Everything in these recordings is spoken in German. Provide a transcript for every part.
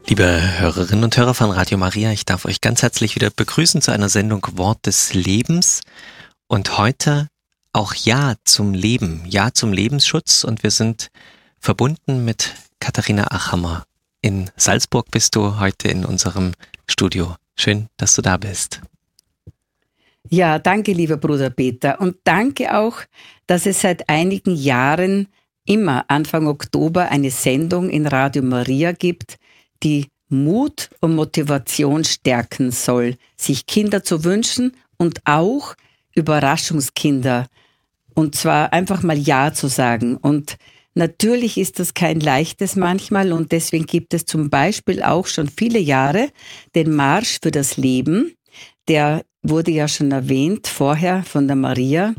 Liebe Hörerinnen und Hörer von Radio Maria, ich darf euch ganz herzlich wieder begrüßen zu einer Sendung Wort des Lebens und heute auch Ja zum Leben, Ja zum Lebensschutz, und wir sind verbunden mit Katharina Achammer. In Salzburg bist du heute in unserem Studio. Schön, dass du da bist. Ja, danke, lieber Bruder Peter, und danke auch, dass es seit einigen Jahren immer Anfang Oktober eine Sendung in Radio Maria gibt, die Mut und Motivation stärken soll, sich Kinder zu wünschen und auch Überraschungskinder. Und zwar einfach mal Ja zu sagen. Und natürlich ist das kein leichtes manchmal, und deswegen gibt es zum Beispiel auch schon viele Jahre den Marsch für das Leben. Der wurde ja schon erwähnt vorher von der Maria.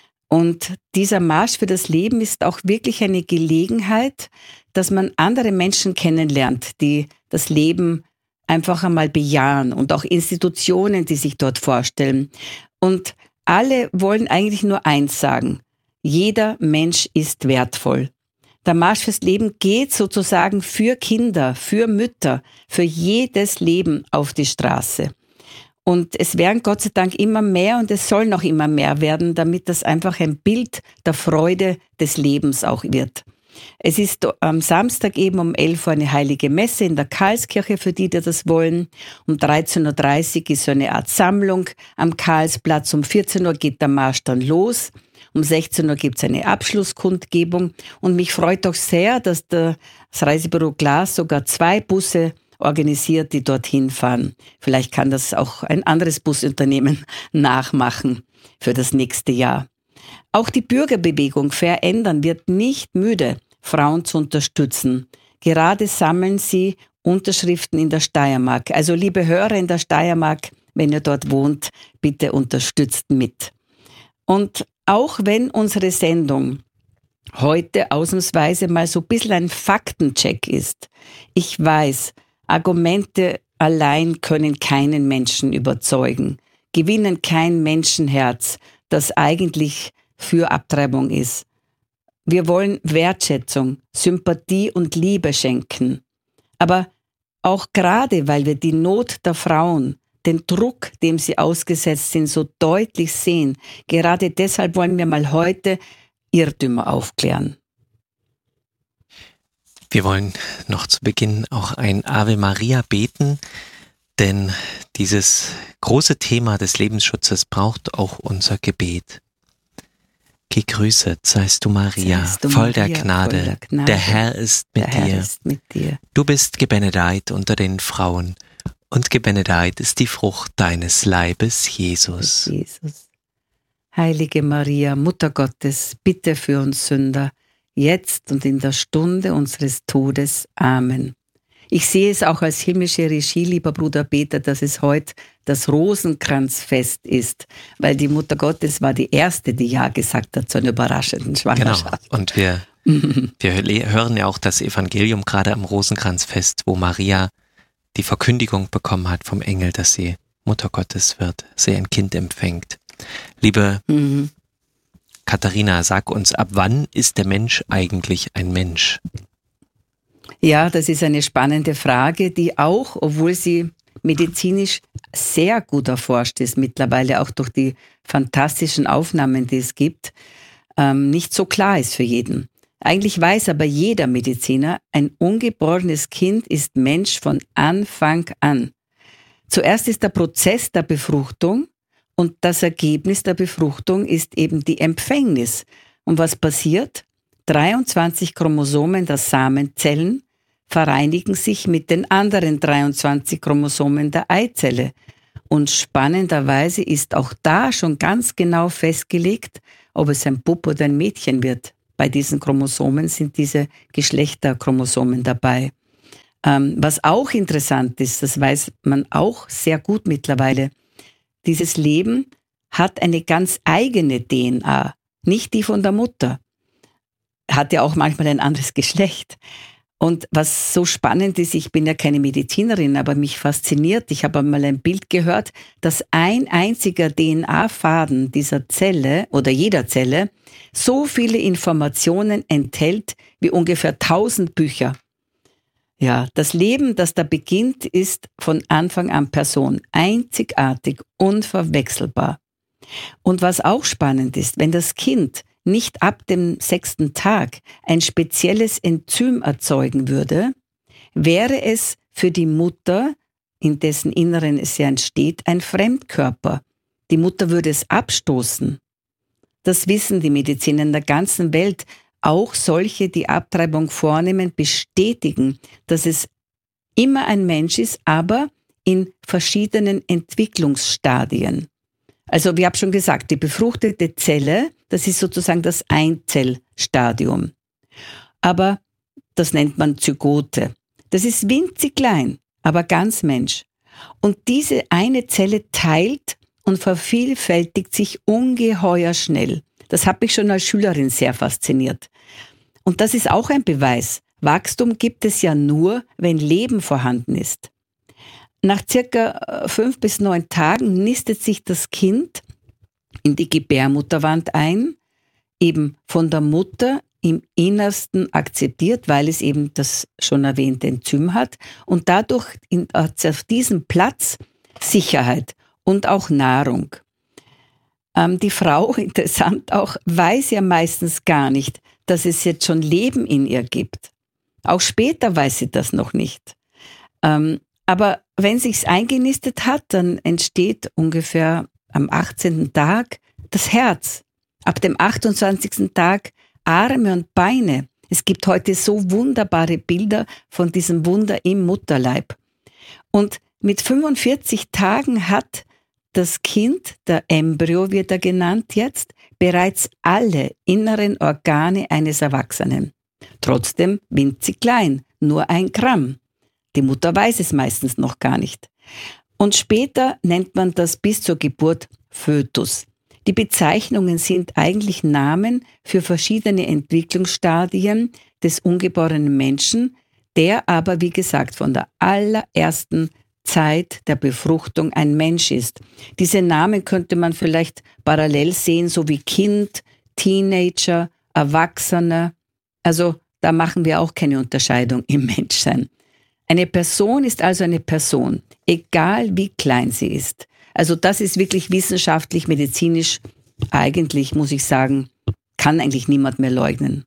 Und dieser Marsch für das Leben ist auch wirklich eine Gelegenheit, dass man andere Menschen kennenlernt, die das Leben einfach einmal bejahen, und auch Institutionen, die sich dort vorstellen. Und alle wollen eigentlich nur eins sagen: Jeder Mensch ist wertvoll. Der Marsch fürs Leben geht sozusagen für Kinder, für Mütter, für jedes Leben auf die Straße. Und es werden Gott sei Dank immer mehr, und es soll noch immer mehr werden, damit das einfach ein Bild der Freude des Lebens auch wird. Es ist am Samstag eben um 11 Uhr eine heilige Messe in der Karlskirche, für die das wollen. Um 13.30 Uhr ist so eine Art Sammlung am Karlsplatz. Um 14 Uhr geht der Marsch dann los. Um 16 Uhr gibt es eine Abschlusskundgebung. Und mich freut auch sehr, dass das Reisebüro Glas sogar 2 Busse organisiert, die dorthin fahren. Vielleicht kann das auch ein anderes Busunternehmen nachmachen für das nächste Jahr. Auch die Bürgerbewegung Verändern wird nicht müde, Frauen zu unterstützen. Gerade sammeln sie Unterschriften in der Steiermark. Also liebe Hörer in der Steiermark, wenn ihr dort wohnt, bitte unterstützt mit. Und auch wenn unsere Sendung heute ausnahmsweise mal so ein bisschen ein Faktencheck ist, ich weiß, Argumente allein können keinen Menschen überzeugen, gewinnen kein Menschenherz, das eigentlich für Abtreibung ist. Wir wollen Wertschätzung, Sympathie und Liebe schenken. Aber auch gerade, weil wir die Not der Frauen, den Druck, dem sie ausgesetzt sind, so deutlich sehen, gerade deshalb wollen wir mal heute Irrtümer aufklären. Wir wollen noch zu Beginn auch ein Ave Maria beten, denn dieses große Thema des Lebensschutzes braucht auch unser Gebet. Gegrüßet seist du, Maria, voll der Gnade, der Herr ist mit dir. Du bist gebenedeit unter den Frauen, und gebenedeit ist die Frucht deines Leibes, Jesus. Heilige Maria, Mutter Gottes, bitte für uns Sünder, jetzt und in der Stunde unseres Todes. Amen. Ich sehe es auch als himmlische Regie, lieber Bruder Peter, dass es heute das Rosenkranzfest ist, weil die Mutter Gottes war die erste, die Ja gesagt hat zu einer überraschenden Schwangerschaft. Genau, und wir hören ja auch das Evangelium gerade am Rosenkranzfest, wo Maria die Verkündigung bekommen hat vom Engel, dass sie Mutter Gottes wird, sie ein Kind empfängt. Liebe Katharina, sag uns, ab wann ist der Mensch eigentlich ein Mensch? Ja, das ist eine spannende Frage, die auch, obwohl sie medizinisch sehr gut erforscht ist, mittlerweile auch durch die fantastischen Aufnahmen, die es gibt, nicht so klar ist für jeden. Eigentlich weiß aber jeder Mediziner, ein ungeborenes Kind ist Mensch von Anfang an. Zuerst ist der Prozess der Befruchtung, und das Ergebnis der Befruchtung ist eben die Empfängnis. Und was passiert? 23 Chromosomen der Samenzellen vereinigen sich mit den anderen 23 Chromosomen der Eizelle. Und spannenderweise ist auch da schon ganz genau festgelegt, ob es ein Bub oder ein Mädchen wird. Bei diesen Chromosomen sind diese Geschlechterchromosomen dabei. Was auch interessant ist, das weiß man auch sehr gut mittlerweile, dieses Leben hat eine ganz eigene DNA, nicht die von der Mutter. Hat ja auch manchmal ein anderes Geschlecht. Und was so spannend ist, ich bin ja keine Medizinerin, aber mich fasziniert, ich habe einmal ein Bild gehört, dass ein einziger DNA-Faden dieser Zelle oder jeder Zelle so viele Informationen enthält wie ungefähr 1000 Bücher. Ja, das Leben, das da beginnt, ist von Anfang an Person, einzigartig, unverwechselbar. Und was auch spannend ist, wenn das Kind nicht ab dem 6. Tag ein spezielles Enzym erzeugen würde, wäre es für die Mutter, in dessen Inneren es ja entsteht, ein Fremdkörper. Die Mutter würde es abstoßen. Das wissen die Mediziner in der ganzen Welt. Auch solche, die Abtreibung vornehmen, bestätigen, dass es immer ein Mensch ist, aber in verschiedenen Entwicklungsstadien. Also, wie habe schon gesagt, die befruchtete Zelle, das ist sozusagen das Einzellstadium. Aber das nennt man Zygote. Das ist winzig klein, aber ganz Mensch. Und diese eine Zelle teilt und vervielfältigt sich ungeheuer schnell. Das hat mich schon als Schülerin sehr fasziniert. Und das ist auch ein Beweis. Wachstum gibt es ja nur, wenn Leben vorhanden ist. Nach circa 5 bis 9 Tagen nistet sich das Kind in die Gebärmutterwand ein, eben von der Mutter im Innersten akzeptiert, weil es eben das schon erwähnte Enzym hat und dadurch auf diesem Platz Sicherheit und auch Nahrung. Die Frau, interessant auch, weiß ja meistens gar nicht, dass es jetzt schon Leben in ihr gibt. Auch später weiß sie das noch nicht. Aber wenn sich's eingenistet hat, dann entsteht ungefähr am 18. Tag das Herz. Ab dem 28. Tag Arme und Beine. Es gibt heute so wunderbare Bilder von diesem Wunder im Mutterleib. Und mit 45 Tagen hat das Kind, der Embryo wird er genannt jetzt, bereits alle inneren Organe eines Erwachsenen. Trotzdem winzig klein, nur 1 Gramm. Die Mutter weiß es meistens noch gar nicht. Und später nennt man das bis zur Geburt Fötus. Die Bezeichnungen sind eigentlich Namen für verschiedene Entwicklungsstadien des ungeborenen Menschen, der aber, wie gesagt, von der allerersten Zeit der Befruchtung ein Mensch ist. Diese Namen könnte man vielleicht parallel sehen, so wie Kind, Teenager, Erwachsener. Also da machen wir auch keine Unterscheidung im Menschsein. Eine Person ist also eine Person, egal wie klein sie ist. Also das ist wirklich wissenschaftlich, medizinisch, eigentlich muss ich sagen, kann eigentlich niemand mehr leugnen.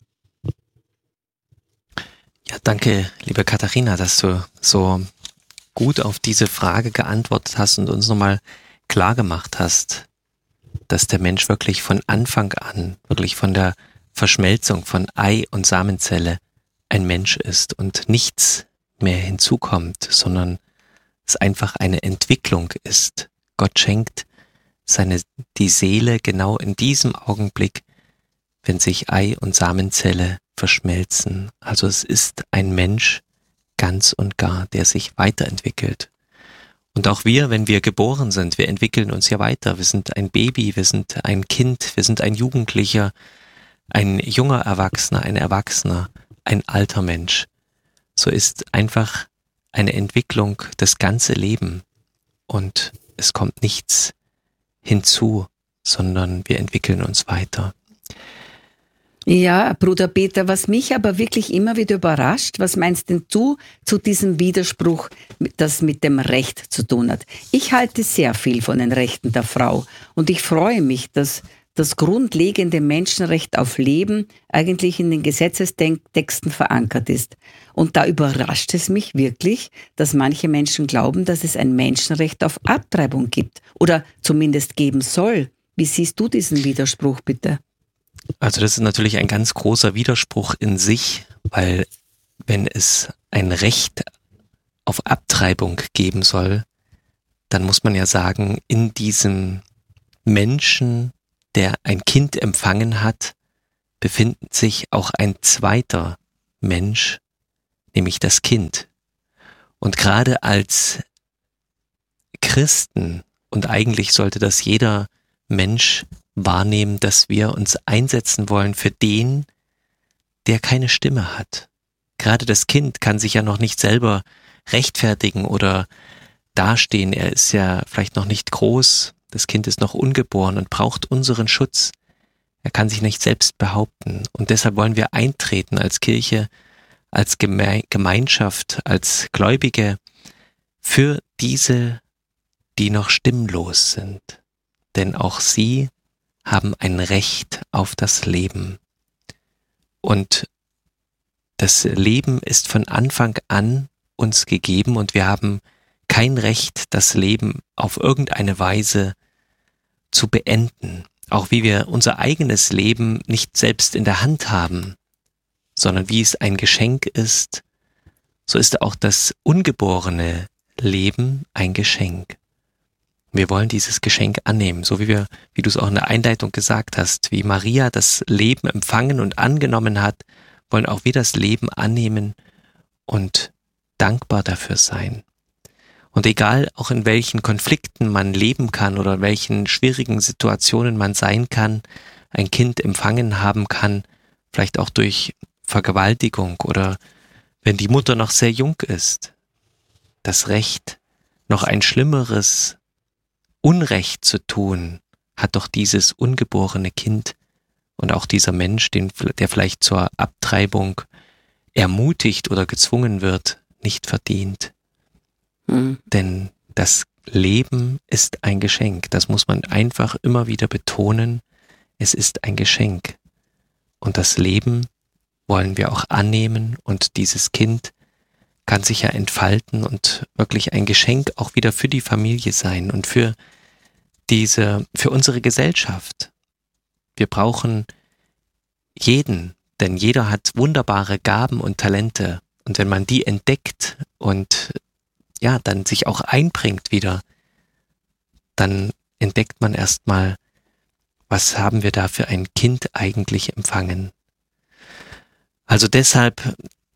Ja, danke, liebe Katharina, dass du so gut auf diese Frage geantwortet hast und uns nochmal klar gemacht hast, dass der Mensch wirklich von Anfang an, wirklich von der Verschmelzung von Ei- und Samenzelle ein Mensch ist und nichts mehr hinzukommt, sondern es einfach eine Entwicklung ist. Gott schenkt die Seele genau in diesem Augenblick, wenn sich Ei- und Samenzelle verschmelzen. Also es ist ein Mensch ganz und gar, der sich weiterentwickelt. Und auch wir, wenn wir geboren sind, wir entwickeln uns ja weiter. Wir sind ein Baby, wir sind ein Kind, wir sind ein Jugendlicher, ein junger Erwachsener, ein Erwachsener, ein alter Mensch. So ist einfach eine Entwicklung das ganze Leben. Und es kommt nichts hinzu, sondern wir entwickeln uns weiter. Ja, Bruder Peter, was mich aber wirklich immer wieder überrascht, was meinst denn du zu diesem Widerspruch, das mit dem Recht zu tun hat? Ich halte sehr viel von den Rechten der Frau und ich freue mich, dass das grundlegende Menschenrecht auf Leben eigentlich in den Gesetzestexten verankert ist. Und da überrascht es mich wirklich, dass manche Menschen glauben, dass es ein Menschenrecht auf Abtreibung gibt oder zumindest geben soll. Wie siehst du diesen Widerspruch bitte? Also das ist natürlich ein ganz großer Widerspruch in sich, weil wenn es ein Recht auf Abtreibung geben soll, dann muss man ja sagen, in diesem Menschen, der ein Kind empfangen hat, befindet sich auch ein zweiter Mensch, nämlich das Kind. Und gerade als Christen, und eigentlich sollte das jeder Mensch wahrnehmen, dass wir uns einsetzen wollen für den, der keine Stimme hat. Gerade das Kind kann sich ja noch nicht selber rechtfertigen oder dastehen. Er ist ja vielleicht noch nicht groß, das Kind ist noch ungeboren und braucht unseren Schutz. Er kann sich nicht selbst behaupten und deshalb wollen wir eintreten als Kirche als Gemeinschaft, als Gläubige für diese, die noch stimmlos sind. Denn auch sie haben ein Recht auf das Leben. Und das Leben ist von Anfang an uns gegeben und wir haben kein Recht, das Leben auf irgendeine Weise zu beenden. Auch wie wir unser eigenes Leben nicht selbst in der Hand haben, sondern wie es ein Geschenk ist, so ist auch das ungeborene Leben ein Geschenk. Wir wollen dieses Geschenk annehmen, so wie du es auch in der Einleitung gesagt hast, wie Maria das Leben empfangen und angenommen hat, wollen auch wir das Leben annehmen und dankbar dafür sein. Und egal auch in welchen Konflikten man leben kann oder in welchen schwierigen Situationen man sein kann, ein Kind empfangen haben kann, vielleicht auch durch Vergewaltigung oder wenn die Mutter noch sehr jung ist, das Recht, noch ein schlimmeres Unrecht zu tun, hat doch dieses ungeborene Kind und auch dieser Mensch, der vielleicht zur Abtreibung ermutigt oder gezwungen wird, nicht verdient. Denn das Leben ist ein Geschenk. Das muss man einfach immer wieder betonen. Es ist ein Geschenk. Und das Leben wollen wir auch annehmen und dieses Kind kann sich ja entfalten und wirklich ein Geschenk auch wieder für die Familie sein und für unsere Gesellschaft. Wir brauchen jeden, denn jeder hat wunderbare Gaben und Talente. Und wenn man die entdeckt und ja, dann sich auch einbringt wieder, dann entdeckt man erstmal, was haben wir da für ein Kind eigentlich empfangen. Also deshalb,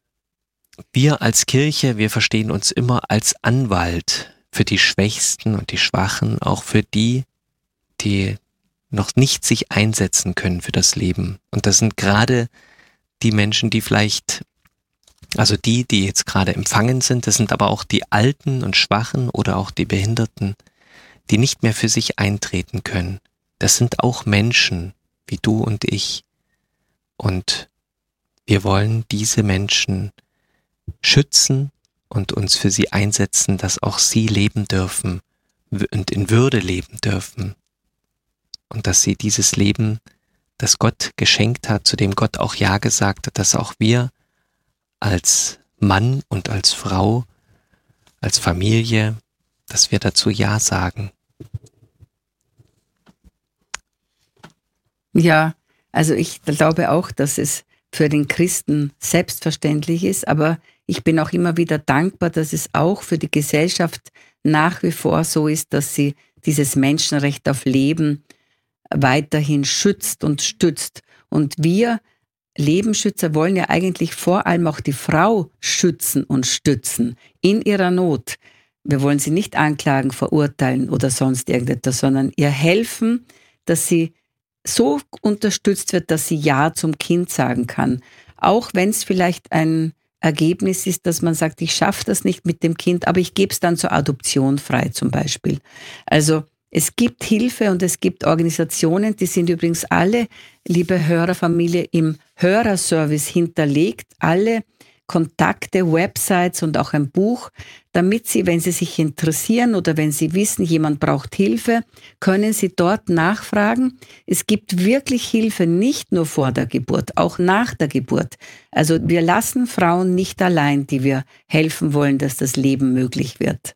wir als Kirche, wir verstehen uns immer als Anwalt für die Schwächsten und die Schwachen, auch für die, die noch nicht sich einsetzen können für das Leben. Und das sind gerade die Menschen, die vielleicht, also die jetzt gerade empfangen sind, das sind aber auch die Alten und Schwachen oder auch die Behinderten, die nicht mehr für sich eintreten können. Das sind auch Menschen, wie du und ich. Und wir wollen diese Menschen schützen und uns für sie einsetzen, dass auch sie leben dürfen und in Würde leben dürfen. Und dass sie dieses Leben, das Gott geschenkt hat, zu dem Gott auch Ja gesagt hat, dass auch wir als Mann und als Frau, als Familie, dass wir dazu Ja sagen. Ja, also ich glaube auch, dass es für den Christen selbstverständlich ist, aber ich bin auch immer wieder dankbar, dass es auch für die Gesellschaft nach wie vor so ist, dass sie dieses Menschenrecht auf Leben weiterhin schützt und stützt. Und wir Lebensschützer wollen ja eigentlich vor allem auch die Frau schützen und stützen in ihrer Not. Wir wollen sie nicht anklagen, verurteilen oder sonst irgendetwas, sondern ihr helfen, dass sie so unterstützt wird, dass sie Ja zum Kind sagen kann. Auch wenn es vielleicht ein Ergebnis ist, dass man sagt, ich schaffe das nicht mit dem Kind, aber ich gebe es dann zur Adoption frei zum Beispiel. Also es gibt Hilfe und es gibt Organisationen, die sind übrigens alle, liebe Hörerfamilie, im Hörerservice hinterlegt, alle Kontakte, Websites und auch ein Buch, damit Sie, wenn Sie sich interessieren oder wenn Sie wissen, jemand braucht Hilfe, können Sie dort nachfragen. Es gibt wirklich Hilfe, nicht nur vor der Geburt, auch nach der Geburt. Also wir lassen Frauen nicht allein, die wir helfen wollen, dass das Leben möglich wird.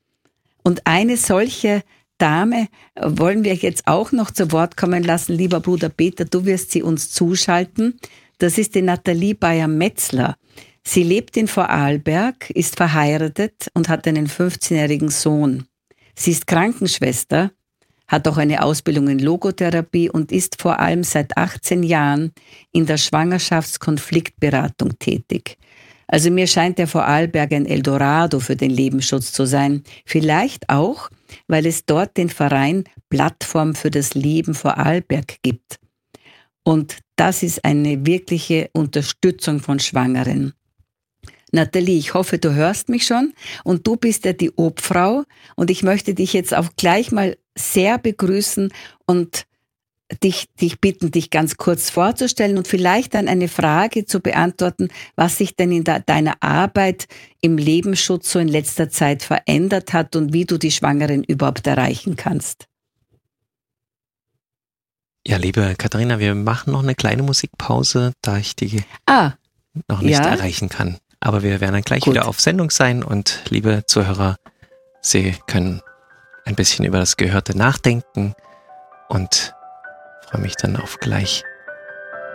Und eine solche Dame wollen wir jetzt auch noch zu Wort kommen lassen. Lieber Bruder Peter, du wirst sie uns zuschalten. Das ist die Nathalie Bayer-Metzler. Sie lebt in Vorarlberg, ist verheiratet und hat einen 15-jährigen Sohn. Sie ist Krankenschwester, hat auch eine Ausbildung in Logotherapie und ist vor allem seit 18 Jahren in der Schwangerschaftskonfliktberatung tätig. Also mir scheint der Vorarlberg ein Eldorado für den Lebensschutz zu sein. Vielleicht auch, weil es dort den Verein Plattform für das Leben Vorarlberg gibt. Und das ist eine wirkliche Unterstützung von Schwangeren. Nathalie, ich hoffe, du hörst mich schon und du bist ja die Obfrau und ich möchte dich jetzt auch gleich mal sehr begrüßen und dich bitten, dich ganz kurz vorzustellen und vielleicht dann eine Frage zu beantworten, was sich denn in deiner Arbeit im Lebensschutz so in letzter Zeit verändert hat und wie du die Schwangeren überhaupt erreichen kannst. Ja, liebe Katharina, wir machen noch eine kleine Musikpause, da ich die noch nicht erreichen kann. Aber wir werden dann gleich wieder auf Sendung sein und liebe Zuhörer, Sie können ein bisschen über das Gehörte nachdenken und freue mich dann auf gleich.